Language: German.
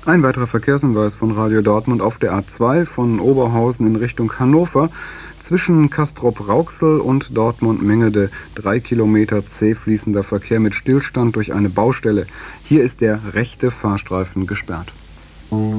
Ein weiterer Verkehrshinweis von Radio Dortmund auf der A2 von Oberhausen in Richtung Hannover. Zwischen Castrop-Rauxel und Dortmund-Mengede 3 Kilometer zäh fließender Verkehr mit Stillstand durch eine Baustelle. Hier ist der rechte Fahrstreifen gesperrt.